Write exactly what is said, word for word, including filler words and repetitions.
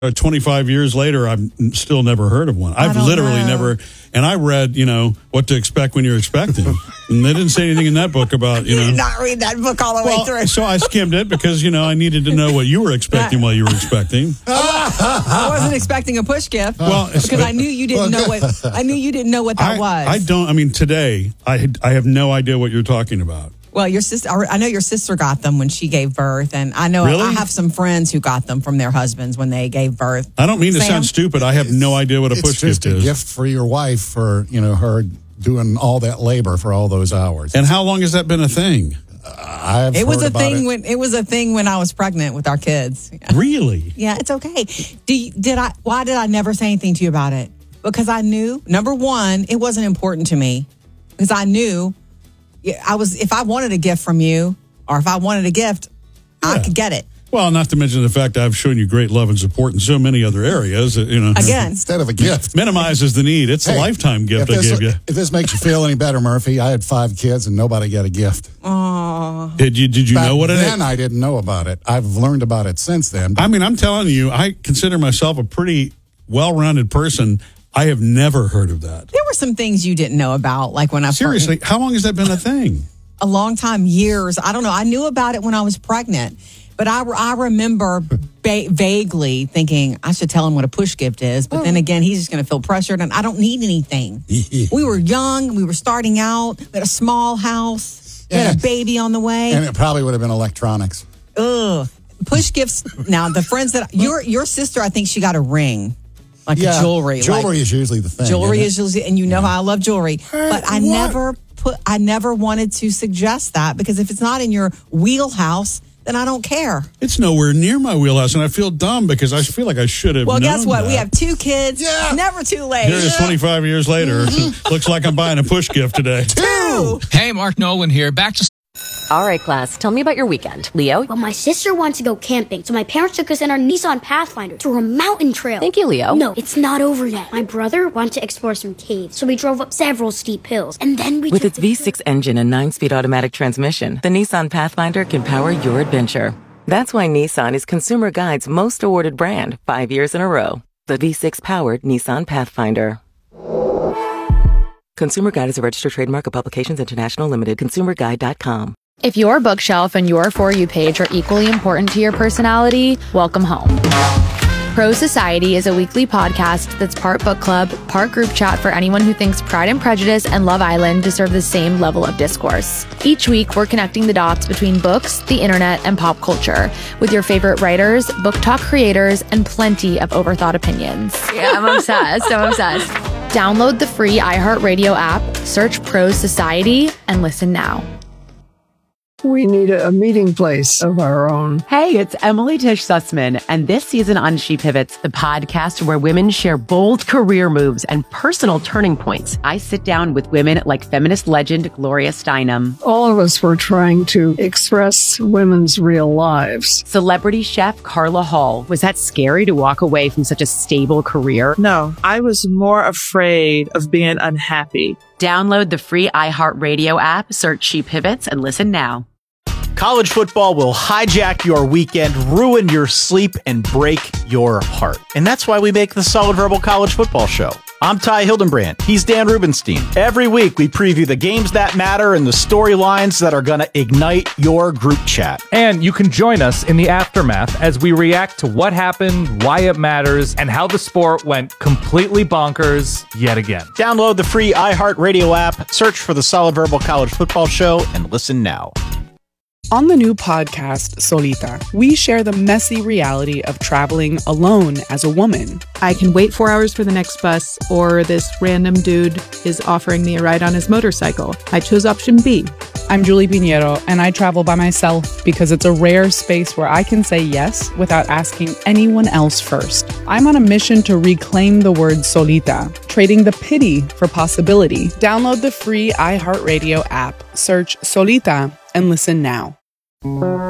Uh, twenty-five years later, I've still never heard of one. I've literally know. never, and I read, you know, What to Expect When You're Expecting. And they didn't say anything in that book about, you You know. did not read that book all the well, way through. So I skimmed it because, you know, I needed to know what you were expecting while you were expecting. I wasn't expecting a push gift Well, because I knew you didn't know what I knew you didn't know what that I, was. I don't, I mean, today, I, I have no idea what you're talking about. Well, your sister, I know your sister got them when she gave birth, and I know Really? I have some friends who got them from their husbands when they gave birth. I don't mean to Sam? sound stupid. I have no idea what a It's push just gift a is. gift for your wife for, you know, her doing all that labor for all those hours. And how long has that been a thing? I've It was heard a about thing it. when it was a thing when I was pregnant with our kids. Really? Yeah, it's okay. Do you, did I? Why did I never say anything to you about it? Because I knew, number one, it wasn't important to me because I knew I was. If I wanted a gift from you, or if I wanted a gift, I Yeah. could get it. Well, not to mention the fact I've shown you great love and support in so many other areas. that, You know, Again, Instead of a gift. minimizes the need. It's Hey, a lifetime gift if I this, gave you. If this makes you feel any better, Murphy, I had five kids and nobody got a gift. oh, Did you? Did you Back know what it is? then, I didn't know about it. I've learned about it since then. I mean, I'm telling you, I consider myself a pretty well-rounded person. I have never heard of that. there were some things you didn't know about, like when I Seriously, how long has that been a thing? a long time, years. I don't know. I knew about it when I was pregnant, but I, I remember ba- vaguely thinking I should tell him what a push gift is. But then again, he's just going to feel pressured, and I don't need anything. We were young. We were starting out. We had a small house. We had a Yeah. baby on the way. And it probably would have been electronics. Ugh. Push gifts. Now, the friends that your your sister, I think she got a ring, like Yeah, a jewelry. Jewelry like, is usually the thing. Jewelry isn't it? is usually, and you know how I love jewelry. But I what? never put, I never wanted to suggest that because if it's not in your wheelhouse, then I don't care. It's nowhere near my wheelhouse, and I feel dumb because I feel like I should have Well, known guess what? that. We have two kids. Yeah. Never too late. Here it is twenty-five years later. Looks like I'm buying a push gift today. Two. Hey, Mark Nolan here. Back to All right, class, tell me about your weekend. Leo? Well, my sister wants to go camping, so my parents took us in our Nissan Pathfinder to a mountain trail. Thank you, Leo. No, it's not over yet. My brother wanted to explore some caves, so we drove up several steep hills, and then we With took its the V six engine and nine-speed automatic transmission, the Nissan Pathfinder can power your adventure. That's why Nissan is Consumer Guide's most awarded brand five years in a row. The V six-powered Nissan Pathfinder. Consumer Guide is a registered trademark of Publications International Limited. consumer guide dot com. If your bookshelf and your For You page are equally important to your personality, welcome home. Pro Society is a weekly podcast that's part book club, part group chat for anyone who thinks Pride and Prejudice and Love Island deserve the same level of discourse. Each week, we're connecting the dots between books, the internet, and pop culture with your favorite writers, book talk creators, and plenty of overthought opinions. Yeah, I'm obsessed. I'm obsessed. Download the free iHeartRadio app, search Pro Society, and listen now. We need a, a meeting place of our own. Hey, it's Emily Tish Sussman, and this season on She Pivots, the podcast where women share bold career moves and personal turning points. I sit down with women like feminist legend Gloria Steinem, All of us were trying to express women's real lives. celebrity chef Carla Hall. Was that scary to walk away from such a stable career? No, I was more afraid of being unhappy. Download the free iHeartRadio app, search She Pivots, and listen now. College football will hijack your weekend, ruin your sleep, and break your heart. And that's why we make the Solid Verbal College Football Show. I'm Ty Hildenbrand. He's Dan Rubenstein. Every week, we preview the games that matter and the storylines that are going to ignite your group chat. And you can join us in the aftermath as we react to what happened, why it matters, and how the sport went completely bonkers yet again. Download the free iHeartRadio app, search for the Solid Verbal College Football Show, and listen now. On the new podcast, Solita, we share the messy reality of traveling alone as a woman. I can wait four hours for the next bus, or this random dude is offering me a ride on his motorcycle. I chose option B. I'm Julie Pinheiro, and I travel by myself because it's a rare space where I can say yes without asking anyone else first. I'm on a mission to reclaim the word solita, trading the pity for possibility. Download the free iHeartRadio app, search Solita, and listen now.